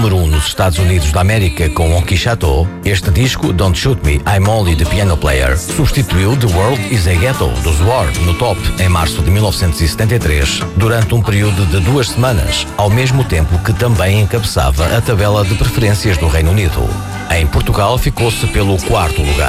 Número 1 nos Estados Unidos da América com On Chateau, este disco, Don't Shoot Me, I'm Only the Piano Player, substituiu The World is a Ghetto, dos War, no top, em março de 1973, durante um período de 2 semanas, ao mesmo tempo que também encabeçava a tabela de preferências do Reino Unido. Em Portugal ficou-se pelo 4º lugar.